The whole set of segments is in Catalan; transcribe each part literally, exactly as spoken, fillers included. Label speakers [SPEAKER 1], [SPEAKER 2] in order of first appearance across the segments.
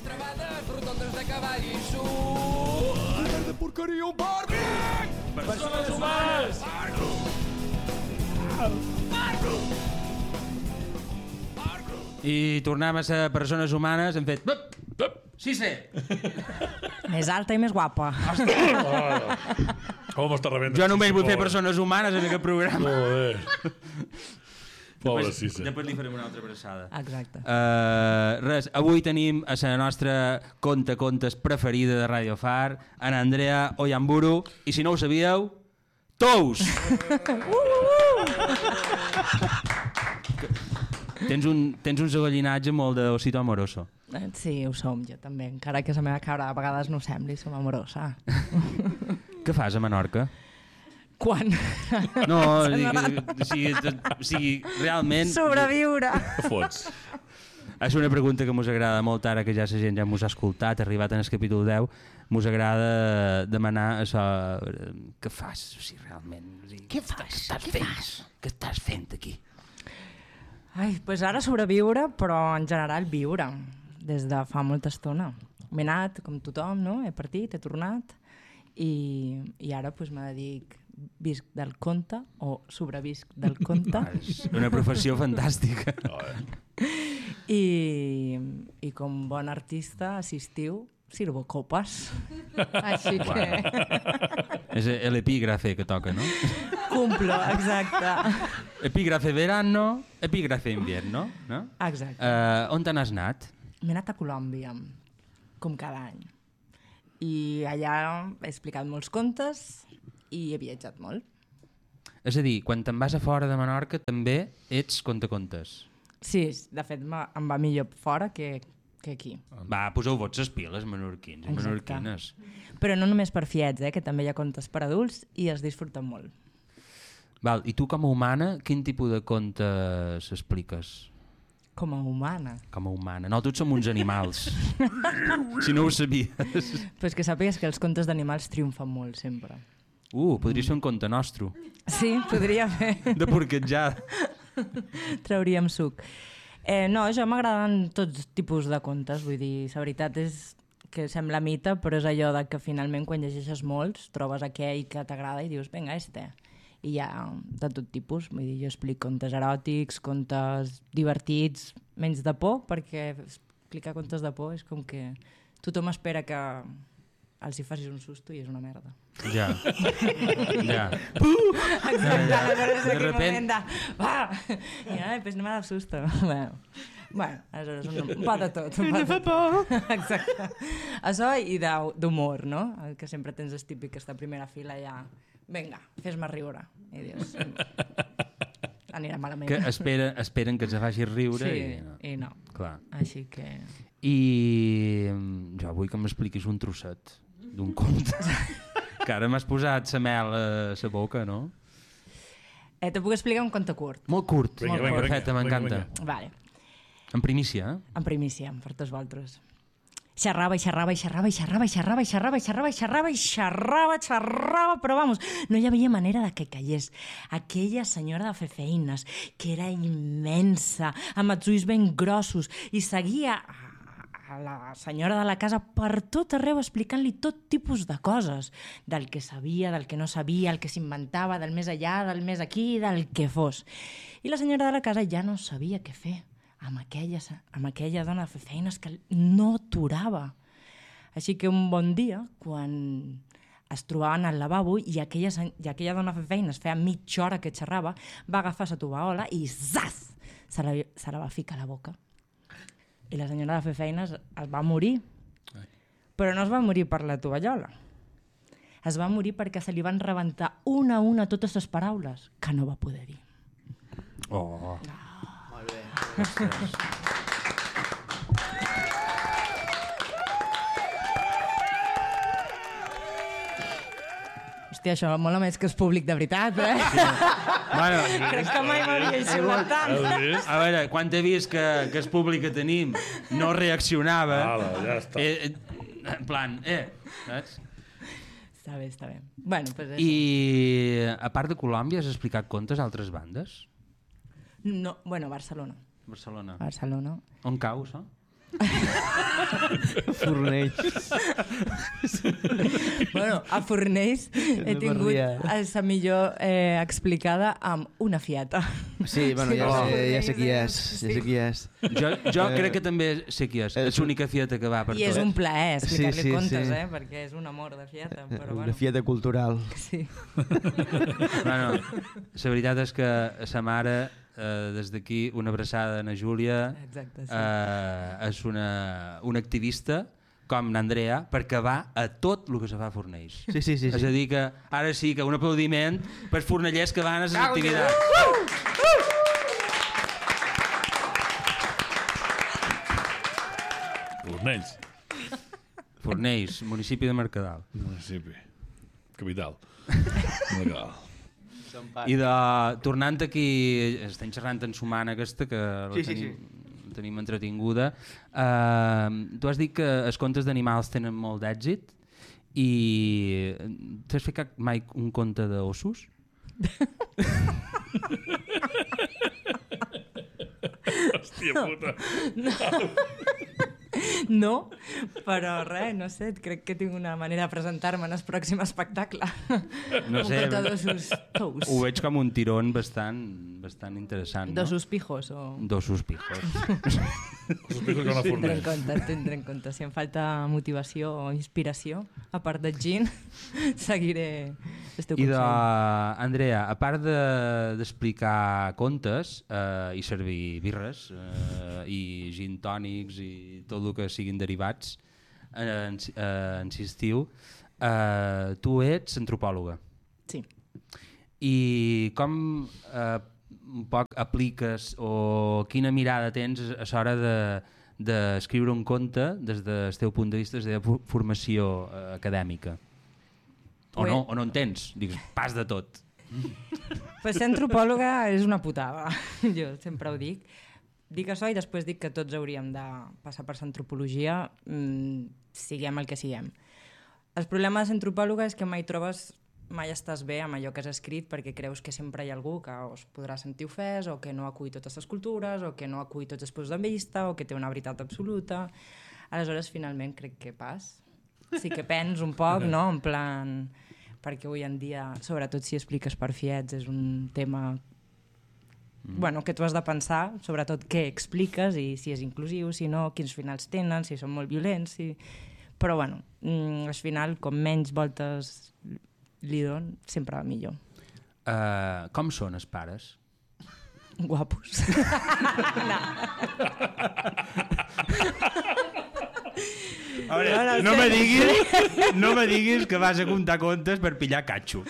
[SPEAKER 1] Estrabades, rotondes de cavall i suc. Poder de porqueria, un bàrbic!
[SPEAKER 2] Persones humanes!
[SPEAKER 3] I tornem a ser persones humanes, hem fet... Sí, sí.
[SPEAKER 4] Més alta i més guapa.
[SPEAKER 2] Com m'està rebent?
[SPEAKER 3] Jo només vull fer persones humanes en aquest programa.
[SPEAKER 2] Joder. Pobre Cissa.
[SPEAKER 3] Després li farem una altra abraçada.
[SPEAKER 4] Exacte.
[SPEAKER 3] Uh, res, avui tenim a la nostra conta contes preferida de Radio Far, en Andrea Oyamburu, i si no ho sabíeu, Tous! tens, un, tens un segellinatge molt d'Osito Amoroso.
[SPEAKER 4] Sí, ho som jo també, encara que la meva cara a vegades no sembli, som amorosa.
[SPEAKER 3] Què fas a Menorca?
[SPEAKER 4] Quan?
[SPEAKER 3] No, o sigui, o sigui, realment...
[SPEAKER 4] Sobreviure.
[SPEAKER 2] Què fots?
[SPEAKER 3] És una pregunta que mos agrada molt ara que ja la gent ja mos ha escoltat, arribat en el capítol deu, mos agrada demanar això, què fas? O sigui, realment, o sigui, què fas? Què estàs què fent? Fas? Què estàs fent aquí?
[SPEAKER 4] Ai, pues ara sobreviure, però en general viure, des de fa molta estona. M'he anat, com tothom, no? He partit, he tornat, i, i ara pues, me dedic, visc del conte, o sobrevisc del conte.
[SPEAKER 3] És una professió fantàstica.
[SPEAKER 4] I, i com bon artista assistiu, sirvo copes. Així que...
[SPEAKER 3] És l'epígrafe que toca, no?
[SPEAKER 4] Cumplo, exacte.
[SPEAKER 3] Epígrafe verano, epígrafe invierno, no?
[SPEAKER 4] Exacte.
[SPEAKER 3] Uh, on te n'has anat?
[SPEAKER 4] M'he anat a Colòmbia, com cada any. I allà he explicat molts contes i he viatjat molt.
[SPEAKER 3] És a dir, quan te'n vas a fora de Menorca també ets contacontes.
[SPEAKER 4] Sí, de fet em va millor fora que, que aquí.
[SPEAKER 3] Va, poseu-vos les piles, menorquins i
[SPEAKER 4] Exacte.
[SPEAKER 3] menorquines.
[SPEAKER 4] Però no només per fiets, eh, que també hi ha contes per adults i es disfruten molt.
[SPEAKER 3] Val, i tu com a humana, quin tipus de contes expliques?
[SPEAKER 4] Com a humana.
[SPEAKER 3] Com a humana. Nosaltres som uns animals. Si no ho sabies.
[SPEAKER 4] Però és que sàpigues que els contes d'animals triomfen molt, sempre.
[SPEAKER 3] Uh, podria ser un conte nostre.
[SPEAKER 4] Sí, podria fer.
[SPEAKER 3] De porquetjada.
[SPEAKER 4] Trauríem suc. Eh, no, jo m'agraden tots tipus de contes, vull dir, la veritat és que sembla mite, però és allò de que finalment quan llegeixes molts trobes aquell que t'agrada i dius, vinga, este. I hi ha de tot tipus, vull dir, jo explico contes eròtics, contes divertits, menys de por, perquè explicar contes de por és com que tothom espera que els hi facis un susto i és una merda.
[SPEAKER 3] Ja. Ja.
[SPEAKER 4] Exacte,
[SPEAKER 3] ja, ja.
[SPEAKER 4] però és
[SPEAKER 3] De
[SPEAKER 4] aquell
[SPEAKER 3] repent...
[SPEAKER 4] moment de... Va! I ai, pues no m'ha de susto. Bueno, bueno, aleshores un, un pa de tot. Un pa de tot. Exacte. Això i d'humor, no? El que sempre tens el típic que està a primera fila ja... Vinga, fes-me riure. I dius... Anirà malament.
[SPEAKER 3] Que espera, esperen que els facis riure
[SPEAKER 4] sí,
[SPEAKER 3] i no.
[SPEAKER 4] i no.
[SPEAKER 3] Clar.
[SPEAKER 4] Així que...
[SPEAKER 3] I jo vull que m'expliquis un trosset d'un conte. Que ara m'has posat la mel a la boca, no?
[SPEAKER 4] Eh, te puc explicar un conte curt.
[SPEAKER 3] Molt curt.
[SPEAKER 2] Vinga,
[SPEAKER 3] Molt
[SPEAKER 2] vinga,
[SPEAKER 3] perfecte,
[SPEAKER 2] vinga,
[SPEAKER 3] m'encanta.
[SPEAKER 2] vinga.
[SPEAKER 4] Vale.
[SPEAKER 3] En primícia, eh?
[SPEAKER 4] En primícia, per tots vosaltres. Xerrava i xerrava i xerrava i xerrava i xerrava i xerrava i xerrava i xerrava i xerrava, xerrava, però vamos, no hi havia manera de que callés. Aquella senyora de fer feines, que era immensa, amb els ulls ben grossos, i seguia a la senyora de la casa per tot arreu explicant-li tot tipus de coses, del que sabia, del que no sabia, el que s'inventava, del més allà, del més aquí, del que fos. I la senyora de la casa ja no sabia què fer amb aquella, amb aquella dona de fer feines que no aturava. Així que un bon dia, quan es trobaven al lavabo i aquella, i aquella dona de fer feines feia mitja hora que xerrava, va agafar la tovallola i zaz! Se la, se la va ficar a la boca. I la senyora de fer feines es va morir. Però no es va morir per la tovallola. Es va morir perquè se li van rebentar una a una totes les paraules que no va poder dir.
[SPEAKER 3] Oh.
[SPEAKER 5] Molt bé.
[SPEAKER 4] Hòstia, això mola més que és públic de veritat, eh? Sí.
[SPEAKER 3] Bueno,
[SPEAKER 4] Crec que mai m'havia xiulat tant.
[SPEAKER 3] a veure, quan t'he vist que, que el públic que tenim no reaccionava,
[SPEAKER 2] Ala, ja està.
[SPEAKER 3] eh, eh, en plan, eh, saps?
[SPEAKER 4] Està bé, està bé. Bueno, pues això.
[SPEAKER 3] I a part de Colòmbia has explicat contes a altres bandes?
[SPEAKER 4] No, bueno, Barcelona.
[SPEAKER 3] Barcelona.
[SPEAKER 4] Barcelona.
[SPEAKER 3] On cau, això?
[SPEAKER 5] Fornells.
[SPEAKER 4] Bueno, a Fornells he tingut la millor eh, explicada amb una fiata.
[SPEAKER 5] Sí, bueno, ja,
[SPEAKER 4] Oh.
[SPEAKER 5] sé, ja sé qui és. Ja sé qui és.
[SPEAKER 3] Jo, jo crec que també sé qui és. És l'única fiata que va per
[SPEAKER 4] I és
[SPEAKER 3] tot.
[SPEAKER 4] un plaer explicar-li
[SPEAKER 5] Sí, sí,
[SPEAKER 4] contes,
[SPEAKER 5] sí.
[SPEAKER 4] eh? Perquè és un amor de fiata. Però
[SPEAKER 5] Una
[SPEAKER 4] bueno.
[SPEAKER 5] fieta cultural.
[SPEAKER 4] Sí.
[SPEAKER 3] Bueno, la veritat és que sa mare, eh, des d'aquí, una abraçada a na Júlia,
[SPEAKER 4] Exacte, sí.
[SPEAKER 3] eh, és una, una activista com n'Andrea, perquè va a tot el que se fa a Fornells.
[SPEAKER 5] Sí, sí, sí.
[SPEAKER 3] És a
[SPEAKER 5] sí.
[SPEAKER 3] dir que ara sí que un aplaudiment per fornellers que van a les activitats.
[SPEAKER 2] Fornells.
[SPEAKER 3] Fornells, municipi de Mercadal.
[SPEAKER 2] Municipi. Capital. Legal.
[SPEAKER 3] I de, tornant aquí, estem xerrant en Sumana aquesta, que la
[SPEAKER 5] Sí, sí,
[SPEAKER 3] tenim, tenim entretinguda. Uh, tu has dit que els contes d'animals tenen molt d'èxit i t'has fet cap- mai un conte d'ossos?
[SPEAKER 2] Hòstia puta.
[SPEAKER 4] No, però res, no sé, crec que tinc una manera de presentar-me en el pròxim espectacle.
[SPEAKER 3] No sé,
[SPEAKER 4] Un conte d'ossos tous.
[SPEAKER 3] ho veig com un tirón bastant, bastant interessant, no?
[SPEAKER 4] D'ossos pijos o...
[SPEAKER 3] D'ossos pijos.
[SPEAKER 2] Us explico que una
[SPEAKER 4] Tindré en
[SPEAKER 2] fornell.
[SPEAKER 4] compte, tindré en compte. Si em falta motivació o inspiració, a part del gin, seguiré el teu
[SPEAKER 3] I de,
[SPEAKER 4] consell.
[SPEAKER 3] Andrea, a part de- d'explicar contes eh, i servir birres eh, i gin tònics i tot el que siguin derivats eh, en, eh, en si estiu, eh, tu ets antropòloga.
[SPEAKER 4] Sí.
[SPEAKER 3] I com eh, un poc apliques o quina mirada tens a l'hora de d'escriure un conte des del teu punt de vista, des de la formació eh, acadèmica? O no, o no en tens? Digues, pas de tot.
[SPEAKER 4] Pues ser antropòloga és una putada, jo sempre ho dic. Dic això i després dic que tots hauríem de passar per l'antropologia, mmm, siguem el que siguem. El problema de ser antropòloga és que mai trobes, mai estàs bé amb allò que has escrit perquè creus que sempre hi ha algú que es podrà sentir ofès o que no acull totes les cultures o que no acull tots els punts de vista o que té una veritat absoluta. Aleshores, finalment, crec que pas. Sí que pens un poc, no? En plan... Perquè avui en dia, sobretot si expliques per fiets, és un tema mm. bueno, que tu has de pensar, sobretot què expliques i si és inclusiu, si no, quins finals tenen, si són molt violents, si... però bueno, mm, al final, com menys voltes li don, sempre va millor.
[SPEAKER 3] Uh, com són els pares?
[SPEAKER 4] Guapos.
[SPEAKER 3] A veure,
[SPEAKER 4] No, no,
[SPEAKER 3] no, me
[SPEAKER 4] sé.
[SPEAKER 3] diguis, no me diguis que vas a comptar contes per pillar catxo.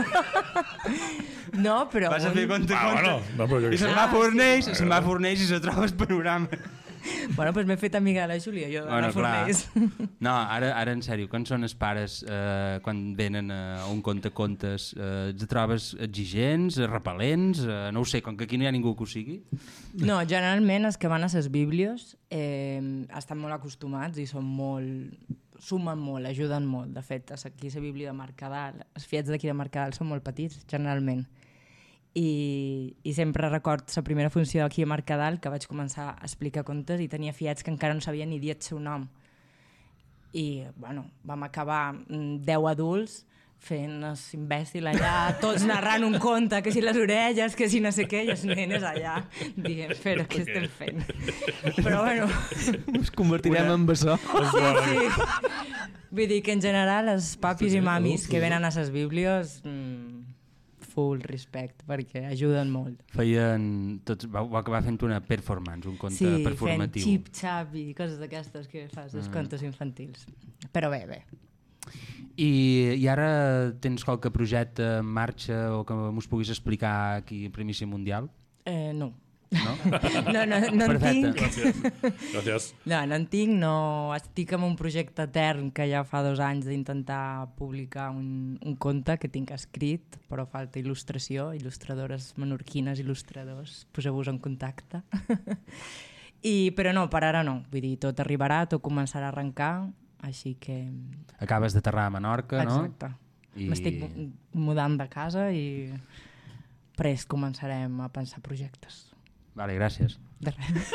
[SPEAKER 4] No, però...
[SPEAKER 3] Vas a fer conte,
[SPEAKER 2] Ah,
[SPEAKER 3] conte.
[SPEAKER 2] bueno, no, però jo
[SPEAKER 3] I
[SPEAKER 2] què sé.
[SPEAKER 3] se'n va a Fornells,
[SPEAKER 2] sí.
[SPEAKER 3] se'n va a Fornells i se troba el panorama.
[SPEAKER 4] Bueno, doncs m'he fet amiga de la Júlia, jo de
[SPEAKER 3] Bueno,
[SPEAKER 4] la
[SPEAKER 3] clar.
[SPEAKER 4] Fornells.
[SPEAKER 3] No, ara, ara en sèrio, com són els pares eh, quan venen a un conte contes? Eh, els trobes exigents, repel·lents? Eh, no ho sé, com que aquí no hi ha ningú que ho sigui.
[SPEAKER 4] No, generalment els que van a les bíblios eh, estan molt acostumats i són molt... sumen molt, ajuden molt. De fet, aquí a la bíblia de Mercadal, els fiets d'aquí de Mercadal són molt petits, generalment. I, i sempre record la primera funció aquí a Mercadal que vaig començar a explicar contes i tenia fiets que encara no sabien ni dir el seu nom. I, bueno, vam acabar mm, deu adults fent el imbècil allà, tots narrant un conte, que si les orelles, que si no sé què, i els nenes allà dient, però què estem fent? Però bueno,
[SPEAKER 5] Ens convertirem en bessó.
[SPEAKER 4] sí. Vull dir que en general els papis i mamis que venen a les bíblios, mm, full respect, perquè ajuden molt.
[SPEAKER 3] Feien, tots, va, va acabar fent una performance, un conte
[SPEAKER 4] Sí, fent
[SPEAKER 3] performatiu.
[SPEAKER 4] xip-xap i coses d'aquestes que fas, els contes infantils. Però bé, bé.
[SPEAKER 3] I, I ara tens qualque projecte en marxa o que m'ho puguis explicar aquí a Primícia Mundial?
[SPEAKER 4] Eh, no.
[SPEAKER 3] No?
[SPEAKER 4] No, no, no en
[SPEAKER 3] Perfecte.
[SPEAKER 4] tinc.
[SPEAKER 2] Gràcies. Gràcies.
[SPEAKER 4] No, no en tinc, no. Estic en un projecte etern que ja fa dos anys d'intentar publicar un, un conte que tinc escrit, però falta il·lustració, il·lustradores menorquines, il·lustradors, poseu-vos en contacte. I, però no, per ara no. Vull dir, tot arribarà, tot començarà a arrencar, així que...
[SPEAKER 3] Acabes d'aterrar a Menorca, no?
[SPEAKER 4] Exacte.
[SPEAKER 3] I-
[SPEAKER 4] M'estic mu- mudant de casa i prest començarem a pensar projectes.
[SPEAKER 3] Vale, gràcies.
[SPEAKER 4] De res.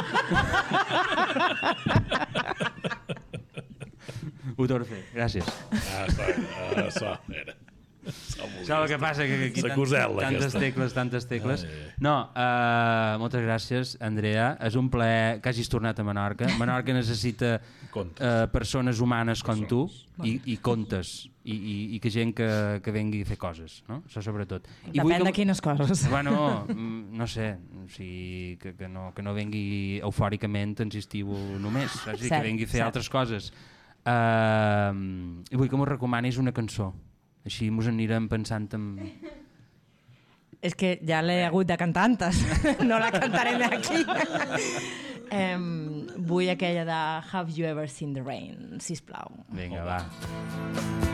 [SPEAKER 3] Ho torno a fer, gràcies.
[SPEAKER 2] Ah, està, ah, està, era.
[SPEAKER 3] Saps el que passa? Que aquí
[SPEAKER 2] La
[SPEAKER 3] tant,
[SPEAKER 2] cosel·la,
[SPEAKER 3] tantes
[SPEAKER 2] aquesta.
[SPEAKER 3] tecles, tantes tecles.
[SPEAKER 2] Ai, ai.
[SPEAKER 3] No, uh, moltes gràcies, Andrea. És un plaer que hagis tornat a Menorca. Menorca necessita
[SPEAKER 2] Contes.
[SPEAKER 3] uh, persones humanes com tu i, i contes i, i, i que gent que, que vengui a fer coses, no? Això sobretot. I vull
[SPEAKER 4] Depèn
[SPEAKER 3] que-
[SPEAKER 4] de quines coses.
[SPEAKER 3] Bueno, mm, no sé, o sigui, que, que, no, que no vengui eufòricament en estiu només, saps? I que
[SPEAKER 4] Cert,
[SPEAKER 3] vengui a fer
[SPEAKER 4] cert.
[SPEAKER 3] altres coses. Uh, I vull que m'ho recomanis una cançó. Així mos anirem pensant en...
[SPEAKER 4] És que ja l'he hagut de cantar antes. No la cantarem aquí. um, vull aquella de Have You Ever Seen the Rain, sisplau.
[SPEAKER 3] Vinga, va.